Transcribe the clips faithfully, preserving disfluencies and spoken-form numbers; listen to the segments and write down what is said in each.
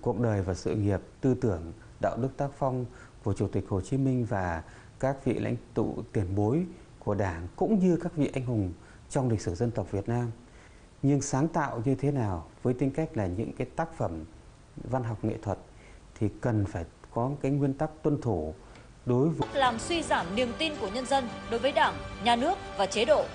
cuộc đời và sự nghiệp, tư tưởng, đạo đức tác phong của Chủ tịch Hồ Chí Minh và các vị lãnh tụ tiền bối của Đảng cũng như các vị anh hùng trong lịch sử dân tộc Việt Nam. Nhưng sáng tạo như thế nào với tính cách là những cái tác phẩm văn học nghệ thuật thì cần phải có cái nguyên tắc tuân thủ đối với làm suy giảm niềm tin của nhân dân đối với Đảng, Nhà nước và chế độ.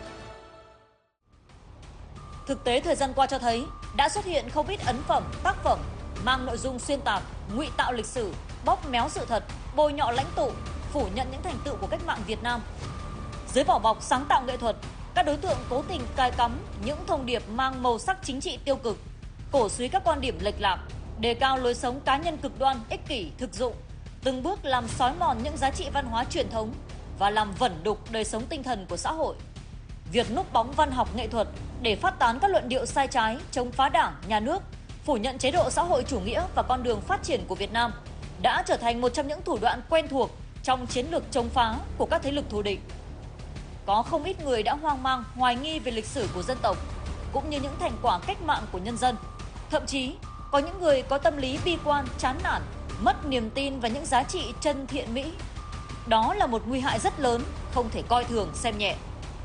Thực tế thời gian qua cho thấy đã xuất hiện không ít ấn phẩm, tác phẩm mang nội dung xuyên tạc, ngụy tạo lịch sử, bóp méo sự thật, bôi nhọ lãnh tụ, phủ nhận những thành tựu của cách mạng Việt Nam. Dưới vỏ bọc sáng tạo nghệ thuật, các đối tượng cố tình cài cắm những thông điệp mang màu sắc chính trị tiêu cực, cổ suý các quan điểm lệch lạc, đề cao lối sống cá nhân cực đoan, ích kỷ, thực dụng, từng bước làm xói mòn những giá trị văn hóa truyền thống và làm vẩn đục đời sống tinh thần của xã hội. Việc núp bóng văn học nghệ thuật để phát tán các luận điệu sai trái, chống phá Đảng, Nhà nước, phủ nhận chế độ xã hội chủ nghĩa và con đường phát triển của Việt Nam đã trở thành một trong những thủ đoạn quen thuộc trong chiến lược chống phá của các thế lực thù địch. Có không ít người đã hoang mang, hoài nghi về lịch sử của dân tộc, cũng như những thành quả cách mạng của nhân dân. Thậm chí, có những người có tâm lý bi quan, chán nản, mất niềm tin vào những giá trị chân thiện mỹ. Đó là một nguy hại rất lớn, không thể coi thường xem nhẹ.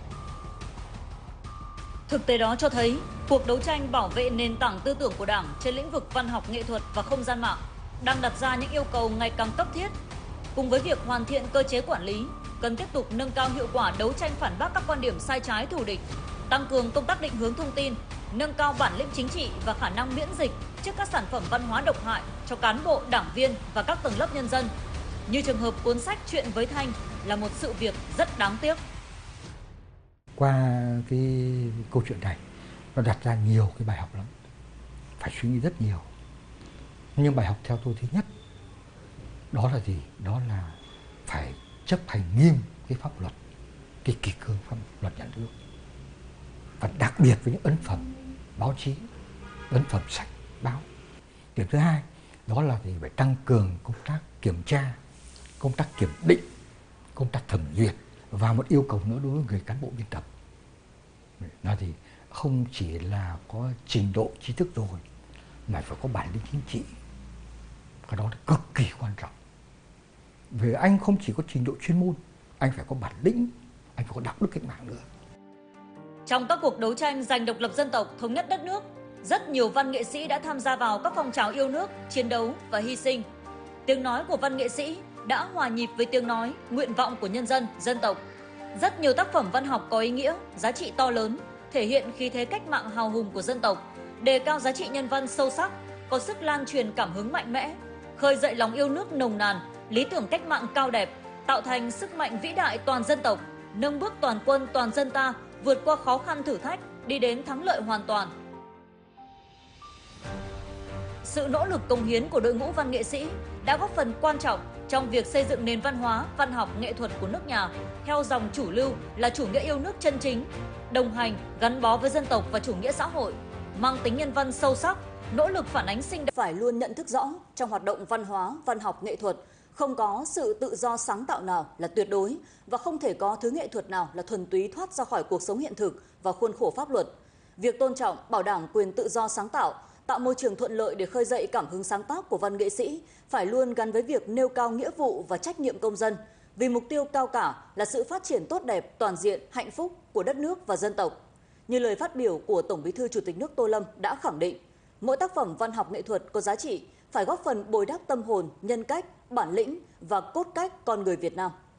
Thực tế đó cho thấy, cuộc đấu tranh bảo vệ nền tảng tư tưởng của Đảng trên lĩnh vực văn học nghệ thuật và không gian mạng đang đặt ra những yêu cầu ngày càng cấp thiết. Cùng với việc hoàn thiện cơ chế quản lý, cần tiếp tục nâng cao hiệu quả đấu tranh phản bác các quan điểm sai trái thù địch, tăng cường công tác định hướng thông tin, nâng cao bản lĩnh chính trị và khả năng miễn dịch trước các sản phẩm văn hóa độc hại cho cán bộ, đảng viên và các tầng lớp nhân dân. Như trường hợp cuốn sách Chuyện với Thanh là một sự việc rất đáng tiếc. Qua cái câu chuyện này, nó đặt ra nhiều cái bài học lắm, phải suy nghĩ rất nhiều. Nhưng bài học theo tôi thứ nhất, đó là gì? Đó là phải chấp hành nghiêm cái pháp luật, cái kỷ cương pháp luật nhà nước. Và đặc biệt với những ấn phẩm báo chí, ấn phẩm sách, báo. Điểm thứ hai, đó là thì phải tăng cường công tác kiểm tra, công tác kiểm định, công tác thẩm duyệt và một yêu cầu nữa đối với người cán bộ biên tập là thì không chỉ là có trình độ trí thức rồi mà phải có bản lĩnh chính trị. Cái đó là cực kỳ quan trọng. Vì anh không chỉ có trình độ chuyên môn, anh phải có bản lĩnh, anh phải có đạo đức cách mạng nữa. Trong các cuộc đấu tranh giành độc lập dân tộc, thống nhất đất nước, rất nhiều văn nghệ sĩ đã tham gia vào các phong trào yêu nước, chiến đấu và hy sinh. Tiếng nói của văn nghệ sĩ đã hòa nhịp với tiếng nói, nguyện vọng của nhân dân, dân tộc. Rất nhiều tác phẩm văn học có ý nghĩa, giá trị to lớn, thể hiện khí thế cách mạng hào hùng của dân tộc, đề cao giá trị nhân văn sâu sắc, có sức lan truyền cảm hứng mạnh mẽ, khơi dậy lòng yêu nước nồng nàn, lý tưởng cách mạng cao đẹp, tạo thành sức mạnh vĩ đại toàn dân tộc, nâng bước toàn quân toàn dân ta vượt qua khó khăn thử thách, đi đến thắng lợi hoàn toàn. Sự nỗ lực cống hiến của đội ngũ văn nghệ sĩ đã góp phần quan trọng trong việc xây dựng nền văn hóa, văn học, nghệ thuật của nước nhà theo dòng chủ lưu là chủ nghĩa yêu nước chân chính, đồng hành, gắn bó với dân tộc và chủ nghĩa xã hội, mang tính nhân văn sâu sắc, nỗ lực phản ánh sinh động. Phải luôn nhận thức rõ trong hoạt động văn hóa, văn học, nghệ thuật, không có sự tự do sáng tạo nào là tuyệt đối và không thể có thứ nghệ thuật nào là thuần túy thoát ra khỏi cuộc sống hiện thực và khuôn khổ pháp luật. Việc tôn trọng, bảo đảm quyền tự do sáng tạo, tạo môi trường thuận lợi để khơi dậy cảm hứng sáng tác của văn nghệ sĩ phải luôn gắn với việc nêu cao nghĩa vụ và trách nhiệm công dân, vì mục tiêu cao cả là sự phát triển tốt đẹp, toàn diện, hạnh phúc của đất nước và dân tộc. Như lời phát biểu của Tổng Bí thư Chủ tịch nước Tô Lâm đã khẳng định, mỗi tác phẩm văn học nghệ thuật có giá trị phải góp phần bồi đắp tâm hồn, nhân cách, bản lĩnh và cốt cách con người Việt Nam.